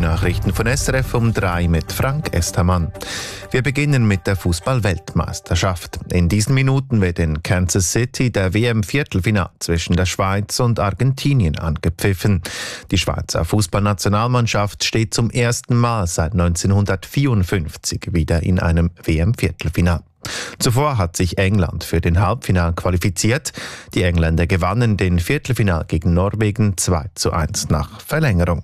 Nachrichten von SRF um 3 mit Frank Estermann. Wir beginnen mit der Fußball-Weltmeisterschaft. In diesen Minuten wird in Kansas City der WM-Viertelfinal zwischen der Schweiz und Argentinien angepfiffen. Die Schweizer Fußballnationalmannschaft steht zum ersten Mal seit 1954 wieder in einem WM-Viertelfinal. Zuvor hat sich England für den Halbfinal qualifiziert. Die Engländer gewannen den Viertelfinal gegen Norwegen 2:1 nach Verlängerung.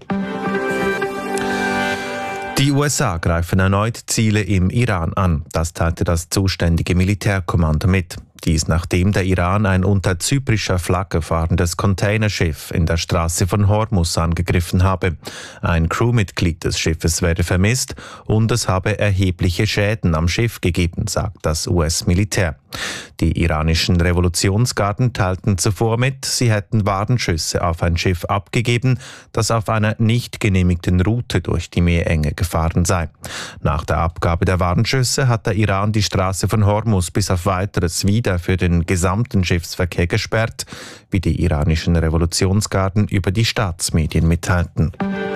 Die USA greifen erneut Ziele im Iran an. Das teilte das zuständige Militärkommando mit. Dies nachdem der Iran ein unter zyprischer Flagge fahrendes Containerschiff in der Straße von Hormuz angegriffen habe. Ein Crewmitglied des Schiffes werde vermisst und es habe erhebliche Schäden am Schiff gegeben, sagt das US-Militär. Die iranischen Revolutionsgarden teilten zuvor mit, sie hätten Warnschüsse auf ein Schiff abgegeben, das auf einer nicht genehmigten Route durch die Meerenge gefahren sei. Nach der Abgabe der Warnschüsse hat der Iran die Straße von Hormuz bis auf Weiteres wieder für den gesamten Schiffsverkehr gesperrt, wie die iranischen Revolutionsgarden über die Staatsmedien mitteilten.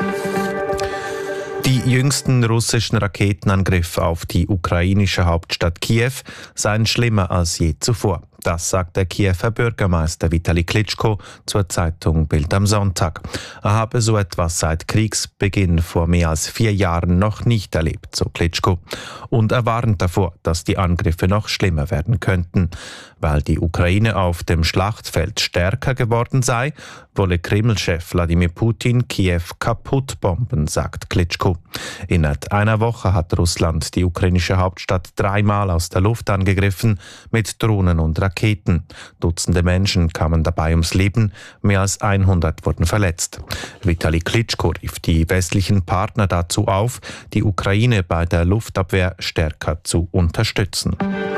Die jüngsten russischen Raketenangriffe auf die ukrainische Hauptstadt Kiew seien schlimmer als je zuvor. Das sagt der Kiewer Bürgermeister Vitali Klitschko zur Zeitung Bild am Sonntag. Er habe so etwas seit Kriegsbeginn vor mehr als 4 Jahren noch nicht erlebt, so Klitschko. Und er warnt davor, dass die Angriffe noch schlimmer werden könnten. Weil die Ukraine auf dem Schlachtfeld stärker geworden sei, wolle Kreml-Chef Wladimir Putin Kiew kaputt bomben, sagt Klitschko. Innerhalb einer Woche hat Russland die ukrainische Hauptstadt 3-mal aus der Luft angegriffen, mit Drohnen und Raketen. Dutzende Menschen kamen dabei ums Leben, mehr als 100 wurden verletzt. Vitali Klitschko rief die westlichen Partner dazu auf, die Ukraine bei der Luftabwehr stärker zu unterstützen.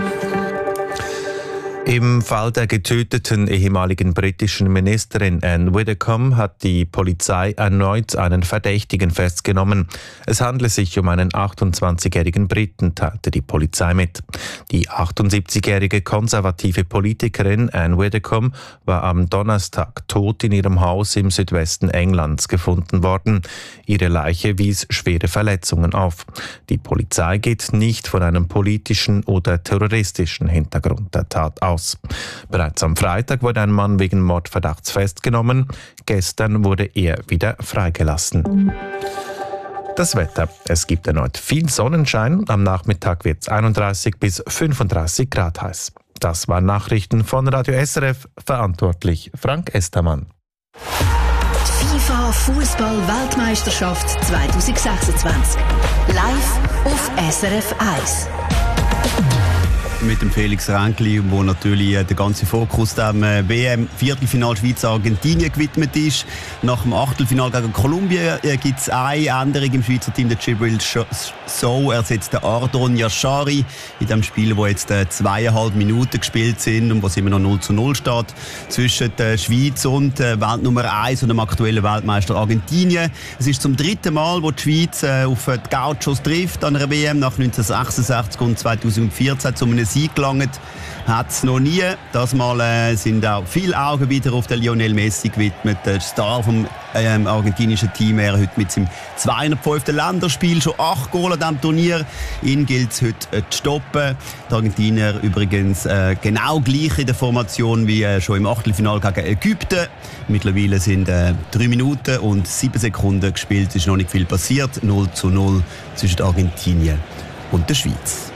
Im Fall der getöteten ehemaligen britischen Ministerin Anne Widdecombe hat die Polizei erneut einen Verdächtigen festgenommen. Es handle sich um einen 28-jährigen Briten, teilte die Polizei mit. Die 78-jährige konservative Politikerin Anne Widdecombe war am Donnerstag tot in ihrem Haus im Südwesten Englands gefunden worden. Ihre Leiche wies schwere Verletzungen auf. Die Polizei geht nicht von einem politischen oder terroristischen Hintergrund der Tat aus. Bereits am Freitag wurde ein Mann wegen Mordverdachts festgenommen. Gestern wurde er wieder freigelassen. Das Wetter. Es gibt erneut viel Sonnenschein. Am Nachmittag wird es 31 bis 35 Grad heiß. Das waren Nachrichten von Radio SRF. Verantwortlich Frank Estermann. FIFA Fußball-Weltmeisterschaft 2026. Live auf SRF 1. Mit dem Felix Ränkli, wo natürlich der ganze Fokus dem WM-Viertelfinal Schweiz-Argentinien gewidmet ist. Nach dem Achtelfinal gegen Kolumbien gibt es eine Änderung im Schweizer Team. Der Djibril Sow ersetzt den Ardon Yashari in dem Spiel, wo jetzt 2,5 Minuten gespielt sind und wo es immer noch 0:0 steht zwischen der Schweiz und Weltnummer 1 und dem aktuellen Weltmeister Argentinien. Es ist zum 3. Mal, wo die Schweiz auf die Gauchos trifft an einer WM nach 1966 und 2014 zu einem Sieg gelangt. Hat es noch nie. Das Mal sind auch viele Augen wieder auf den Lionel Messi gewidmet. Der Star vom argentinischen Team. Er heute mit seinem 205. Länderspiel schon 8 Goal an diesem Turnier. Ihn gilt es heute zu stoppen. Die Argentinier übrigens genau gleich in der Formation wie schon im Achtelfinal gegen Ägypten. Mittlerweile sind 3 Minuten und 7 Sekunden gespielt. Es ist noch nicht viel passiert. 0:0 zwischen Argentinien und der Schweiz.